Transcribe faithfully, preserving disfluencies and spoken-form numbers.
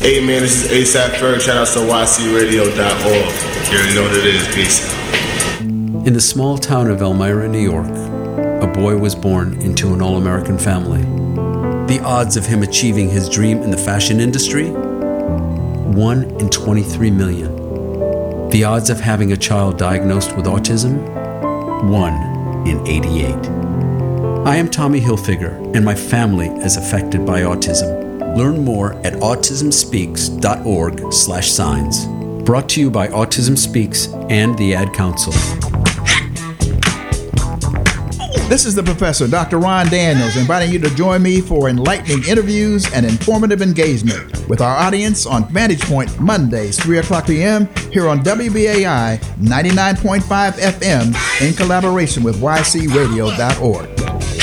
Hey man, this is ASAP Ferg. Shout out to Y C radio dot org. You already know what it is. Peace. In the small town of Elmira, New York, a boy was born into an all-American family. The odds of him achieving his dream in the fashion industry? one in twenty-three million. The odds of having a child diagnosed with autism? one in eighty-eight. I am Tommy Hilfiger, and my family is affected by autism. Learn more at autism speaks dot org slash signs. Brought to you by Autism Speaks and the Ad Council. This is the Professor, Doctor Ron Daniels, inviting you to join me for enlightening interviews and informative engagement with our audience on Vantage Point Mondays, three o'clock p.m. here on W B A I ninety-nine point five F M in collaboration with Y C radio dot org.